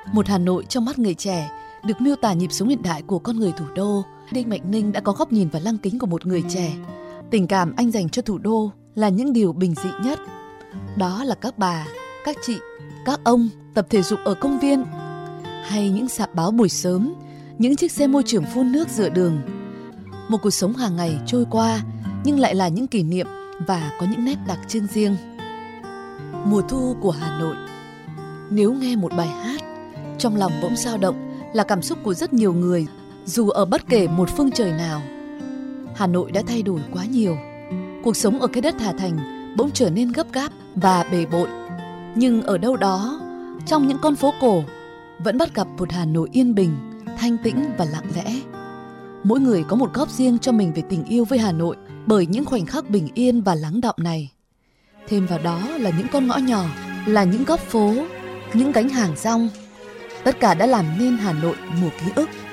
Một Hà Nội trong mắt người trẻ được miêu tả nhịp sống hiện đại của con người thủ đô. Đinh Mạnh Ninh đã có góc nhìn và lăng kính của một người trẻ. Tình cảm anh dành cho thủ đô là những điều bình dị nhất. Đó là các bà, các chị, các ông tập thể dục ở công viên, hay những sạp báo buổi sớm, những chiếc xe môi trường phun nước giữa đường. Một cuộc sống hàng ngày trôi qua nhưng lại là những kỷ niệm và có những nét đặc trưng riêng. Mùa thu của Hà Nội. Nếu nghe một bài hát, trong lòng bỗng dao động là cảm xúc của rất nhiều người, dù ở bất kể một phương trời nào. Hà Nội đã thay đổi quá nhiều. Cuộc sống ở cái đất Hà Thành bỗng trở nên gấp gáp và bề bộn. Nhưng ở đâu đó, trong những con phố cổ, vẫn bắt gặp một Hà Nội yên bình, thanh tĩnh và lặng lẽ. Mỗi người có một góc riêng cho mình về tình yêu với Hà Nội bởi những khoảnh khắc bình yên và lắng đọng này. Thêm vào đó là những con ngõ nhỏ, là những góc phố, những gánh hàng rong. Tất cả đã làm nên Hà Nội mùa ký ức.